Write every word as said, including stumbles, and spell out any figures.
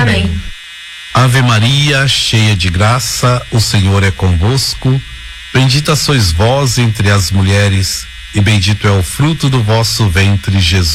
Amém. Ave Maria, cheia de graça, o Senhor é convosco. Bendita sois vós entre as mulheres, e bendito é o fruto do vosso ventre, Jesus.